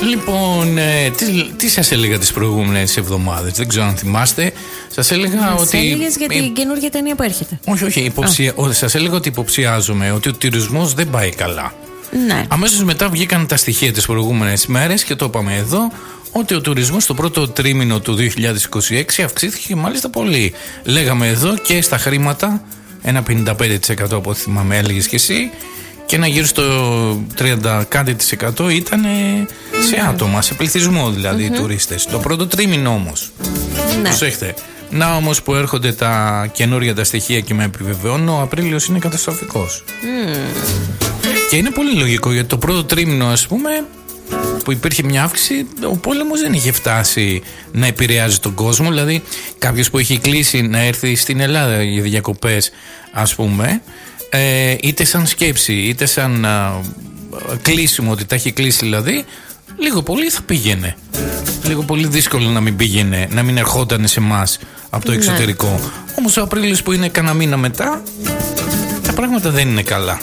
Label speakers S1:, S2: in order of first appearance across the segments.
S1: Λοιπόν, τι σας έλεγα τις προηγούμενες εβδομάδες? Δεν ξέρω αν θυμάστε. Σας έλεγα ότι.
S2: Έλεγες για την καινούργια ταινία που έρχεται.
S1: Όχι. Σας έλεγα ότι υποψιάζομαι ότι ο τουρισμός δεν πάει καλά.
S2: Ναι.
S1: Αμέσως μετά βγήκαν τα στοιχεία τις προηγούμενες μέρες και το είπαμε εδώ, ότι ο τουρισμός στο πρώτο τρίμηνο του 2026 αυξήθηκε μάλιστα πολύ. Λέγαμε εδώ και στα χρήματα, ένα 55% από ό,τι θυμάμαι έλεγες και εσύ, και ένα γύρω στο 30% κάτι ήταν σε άτομα, σε πληθυσμό δηλαδή, οι τουρίστες. Το πρώτο τρίμηνο όμως.
S2: Ναι.
S1: Προσέχτε. Να όμως που έρχονται τα καινούργια τα στοιχεία και με επιβεβαιώνουν, ο Απρίλιος είναι καταστροφικός. Και είναι πολύ λογικό, γιατί το πρώτο τρίμηνο, ας πούμε, που υπήρχε μια αύξηση, ο πόλεμος δεν είχε φτάσει να επηρεάζει τον κόσμο. Δηλαδή κάποιος που έχει κλείσει να έρθει στην Ελλάδα για διακοπές, ας πούμε, είτε σαν σκέψη είτε σαν κλείσιμο, ότι τα έχει κλείσει δηλαδή, λίγο πολύ θα πήγαινε. Λίγο πολύ δύσκολο να μην πήγαινε, να μην ερχόταν σε εμάς από το εξωτερικό. Όμως ο Απρίλιος που είναι κανένα μήνα μετά, τα πράγματα δεν είναι καλά.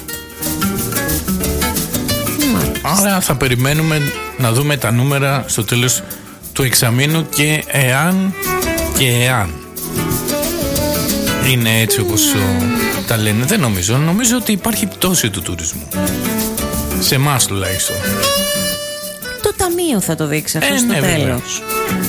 S1: Άρα θα περιμένουμε να δούμε τα νούμερα στο τέλος του εξαμήνου και εάν είναι έτσι όπως τα λένε. Δεν νομίζω. Νομίζω ότι υπάρχει πτώση του τουρισμού. Σε εμάς τουλάχιστον.
S2: Το ταμείο θα το δείξει αυτό στο τέλος.